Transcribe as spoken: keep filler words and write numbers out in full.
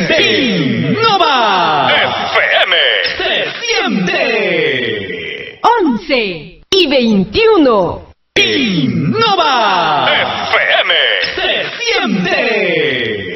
de Innova F M. se siente. once y veintiuno. Innova F M. se siente.